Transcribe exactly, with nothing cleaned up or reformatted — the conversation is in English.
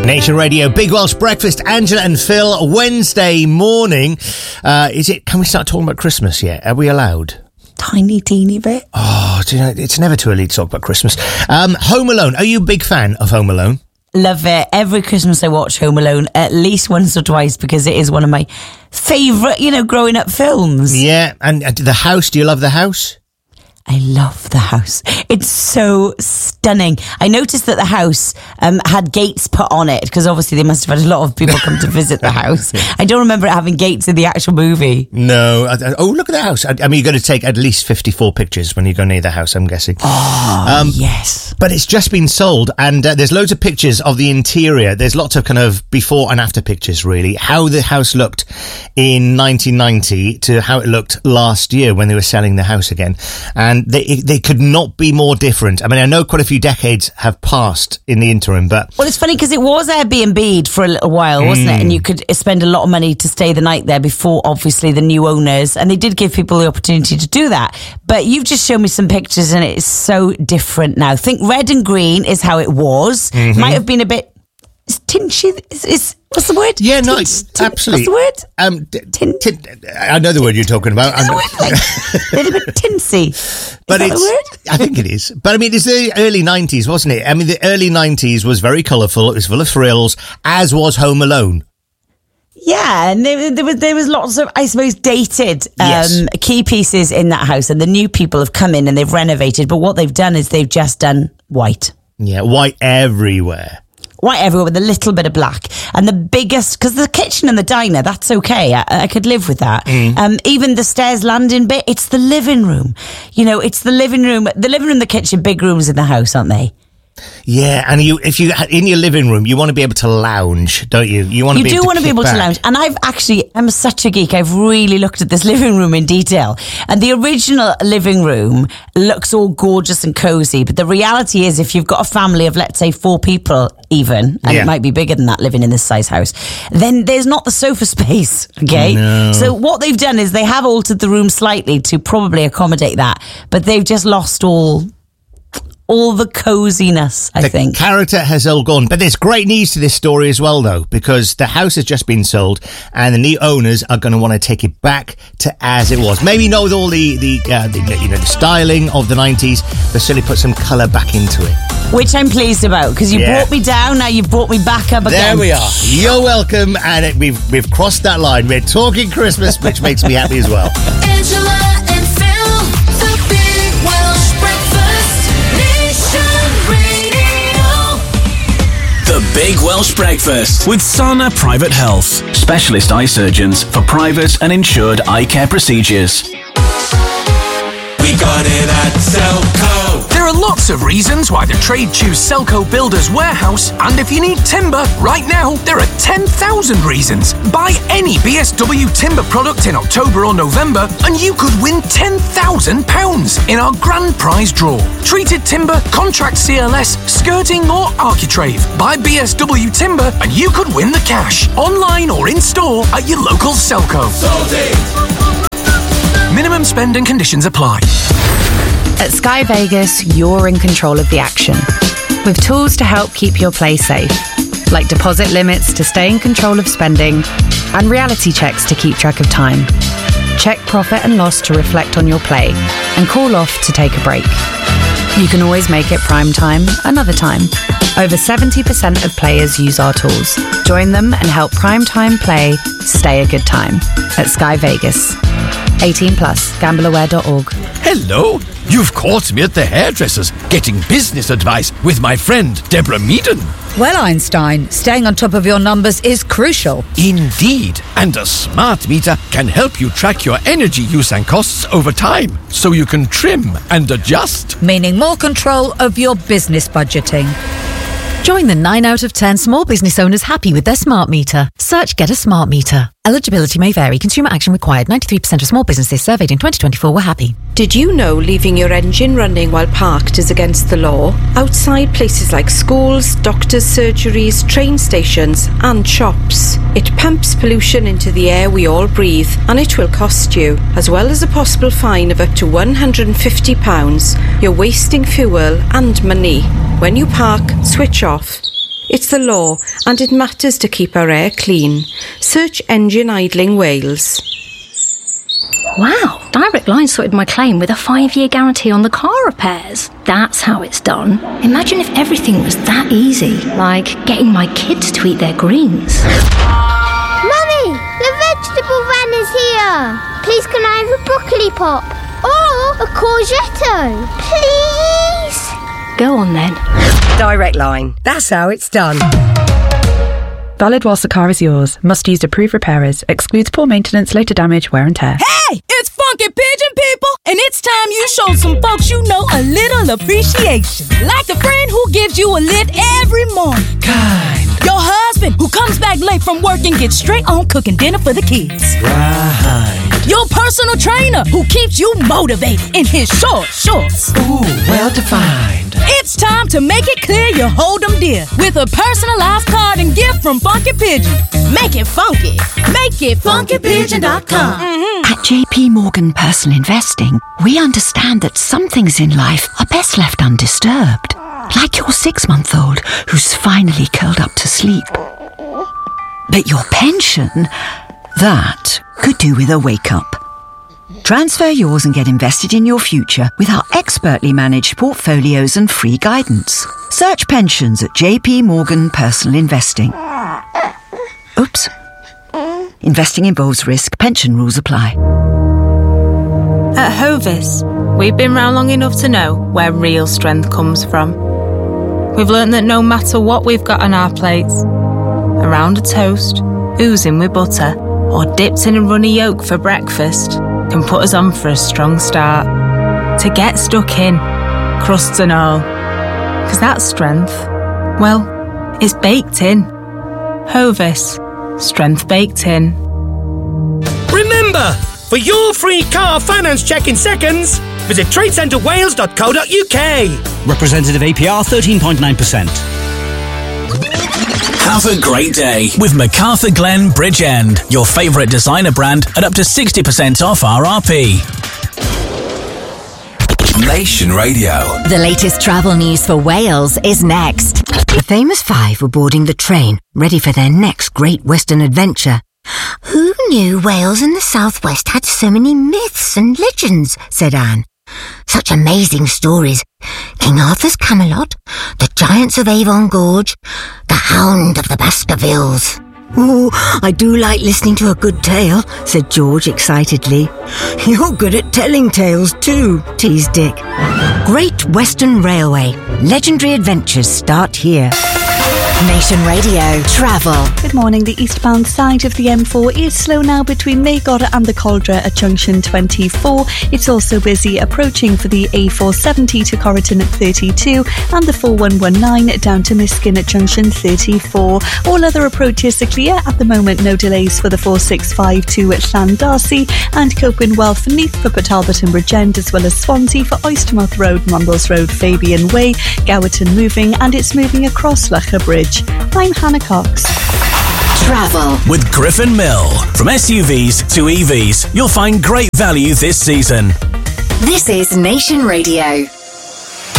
Nation Radio, Big Welsh Breakfast, Angela and Phil, Wednesday morning. Uh, is it? Can we start talking about Christmas yet? Are we allowed? Tiny, teeny bit. Oh, do you know, it's never too early to talk about Christmas. Um, Home Alone. Are you a big fan of Home Alone? Love it. Every Christmas I watch Home Alone at least once or twice because it is one of my favourite, you know, growing up films. Yeah, and, and The House. Do you love The House? I love the house. It's so stunning. I noticed that the house um, had gates put on it because obviously they must have had a lot of people come to visit the house. I don't remember it having gates in the actual movie. No. I, I, oh, look at the house. I, I mean, you're going to take at least fifty-four pictures when you go near the house, I'm guessing. Oh, um, yes. But it's just been sold and uh, there's loads of pictures of the interior. There's lots of kind of before and after pictures, really. How the house looked in nineteen ninety to how it looked last year when they were selling the house again. And they they could not be more different. I mean, I know quite a few decades have passed in the interim, but... Well, it's funny because it was Airbnb'd for a little while, wasn't mm. it? And you could spend a lot of money to stay the night there before, obviously, the new owners. And they did give people the opportunity to do that. But you've just shown me some pictures and it's so different now. Think red and green is how it was. Mm-hmm. Might have been a bit... Is tinchy? Is, is what's the word? Yeah, no, Tint, tint, absolutely. What's the word? Um, d- tint, tint, I know the word you're talking about. Is the word like a little bit tinsy? But is that it's, the word? I think it is. But I mean, it's the early nineties, wasn't it? I mean, the early nineties was very colourful. It was full of thrills, as was Home Alone. Yeah, and there, there was there was lots of, I suppose, dated um, yes. key pieces in that house, and the new people have come in and they've renovated. But what they've done is they've just done white. Yeah, white everywhere. White everywhere with a little bit of black. And the biggest, because the kitchen and the diner, that's okay. I, I could live with that. Mm. Um, even the stairs landing bit, it's the living room. You know, it's the living room, the living room, the kitchen, big rooms in the house, aren't they? Yeah, and you, if you in your living room, you want to be able to lounge, don't you? You want to you be do able to want to be able back. to lounge. And I've actually, I'm such a geek. I've really looked at this living room in detail. And the original living room looks all gorgeous and cozy. But the reality is, if you've got a family of, let's say, four people, even, and yeah. it might be bigger than that living in this size house, then there's not the sofa space. Okay, no. So what they've done is they have altered the room slightly to probably accommodate that, but they've just lost all. All the coziness, I the think. The character has all gone. But there's great news to this story as well, though, because the house has just been sold and the new owners are going to want to take it back to as it was. Maybe not with all the, the, uh, the you know, the styling of the nineties, but certainly put some colour back into it. Which I'm pleased about, because you yeah. brought me down, now you've brought me back up again. There we are. You're welcome. And it, we've, we've crossed that line. We're talking Christmas, which makes me happy as well. Angela and Phil, the Big Welsh Breakfast. The Big Welsh Breakfast with Sana Private Health. Specialist eye surgeons for private and insured eye care procedures. We got it at Selco. There are lots of reasons why the trade choose Selco Builders Warehouse, and if you need timber, right now, there are ten thousand reasons. Buy any B S W timber product in October or November, and you could win ten thousand pounds in our grand prize draw. Treated timber, contract C L S, skirting or architrave. Buy B S W timber, and you could win the cash, online or in store at your local Selco. Sold it. Minimum spend and conditions apply. At Sky Vegas, you're in control of the action. With tools to help keep your play safe, like deposit limits to stay in control of spending, and reality checks to keep track of time. Check profit and loss to reflect on your play, and call off to take a break. You can always make it prime time another time. Over seventy percent of players use our tools. Join them and help prime time play stay a good time at Sky Vegas. eighteen plus, gamble aware dot org. Hello, you've caught me at the hairdresser's getting business advice with my friend Deborah Meaden. Well, Einstein, staying on top of your numbers is crucial. Indeed, and a smart meter can help you track your energy use and costs over time, so you can trim and adjust. Meaning more control of your business budgeting. Join the nine out of ten small business owners happy with their smart meter. Search Get a Smart Meter. Eligibility may vary. Consumer action required. ninety-three percent of small businesses surveyed in twenty twenty-four were happy. Did you know leaving your engine running while parked is against the law? Outside places like schools, doctors' surgeries, train stations and shops. It pumps pollution into the air we all breathe, and it will cost you. As well as a possible fine of up to one hundred fifty pounds, you're wasting fuel and money. When you park, switch off. It's the law, and it matters to keep our air clean. Search engine idling Wales. Wow, Direct Line sorted my claim with a five-year guarantee on the car repairs. That's how it's done. Imagine if everything was that easy, like getting my kids to eat their greens. Mummy, the vegetable van is here. Please can I have a broccoli pop? Or a courgette? Please? Go on then. Direct Line. That's how it's done. Valid whilst the car is yours. Must use approved repairers. Excludes poor maintenance, later damage, wear and tear. Hey, it's Funky Pigeon, people, and it's time you show some folks you know a little appreciation. Like the friend who gives you a lift every morning. Kind. Your husband who comes back late from work and gets straight on cooking dinner for the kids. Right. Your personal trainer who keeps you motivated in his short shorts. Ooh, well defined. It's time to make it clear you hold them dear with a personalized card and gift from Funky Pigeon. Make it funky. Make it funky pigeon dot com. Mm-hmm. At J P Morgan Personal Investing, we understand that some things in life are best left undisturbed. Like your six-month-old who's finally curled up to sleep. But your pension, that could do with a wake-up. Transfer yours and get invested in your future with our expertly managed portfolios and free guidance. Search pensions at J P Morgan Personal Investing. Oops. Investing involves risk. Pension rules apply. At Hovis, we've been round long enough to know where real strength comes from. We've learnt that no matter what we've got on our plates, around a toast, oozing with butter, or dipped in a runny yolk for breakfast, can put us on for a strong start. To get stuck in, crusts and all. Because that strength, well, is baked in. Hovis, strength baked in. Remember, for your free car finance check in seconds, visit trade centre wales dot co dot uk. Representative A P R thirteen point nine percent. Have a great day with MacArthur Glen Bridgend, your favourite designer brand at up to sixty percent off R R P. Nation Radio. The latest travel news for Wales is next. The famous five were boarding the train, ready for their next great Western adventure. Who knew Wales and the Southwest had so many myths and legends, said Anne. Such amazing stories. King Arthur's Camelot, the Giants of Avon Gorge, the Hound of the Baskervilles. Oh, I do like listening to a good tale, said George excitedly. You're good at telling tales too, teased Dick. Great Western Railway. Legendary adventures start here. Nation Radio Travel. Good morning. The eastbound side of the M four is slow now between Maygoda and the Caldra at junction twenty-four. It's also busy approaching for the A four seventy to Corriton at thirty-two and the four one one nine down to Miskin at junction thirty-four. All other approaches are clear. At the moment, no delays for the four six five two at Llandarcy and Copin Wealth Neath for Port Talbot and Bridgend, as well as Swansea for Oystermouth Road, Mumbles Road, Fabian Way, Gowerton moving, and it's moving across Locher Bridge. I'm Hannah Cox. Travel with Griffin Mill. From S U Vs to E Vs, you'll find great value this season. This is Nation Radio.